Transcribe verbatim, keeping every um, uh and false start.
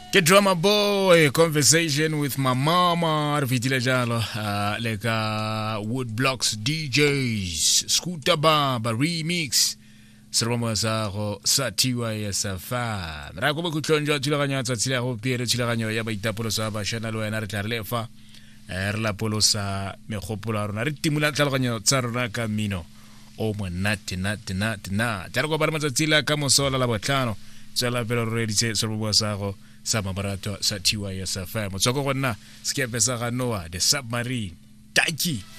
Ke drama boy conversation with my mama re fitile jalo uh, le ka Woodblocks D Js Scooter Baba remix seroma sa go sa T Y sa fa ra go bokutlonjwa thulaganya tsa tsile go piere thulaganyo ya baitapolo sa ba shana lo ena re tla re lefa re la polosa megopolo a rona re timula tlhaloganyo tsa rona ka mino o mo nat nat nat na tla go ba matsa tsila ka mosola la botlano tsela pero re ditse seroma sa go sa mabarato sa T Y sa fa motsoko gonna skepe sa ga Noah the submarine taki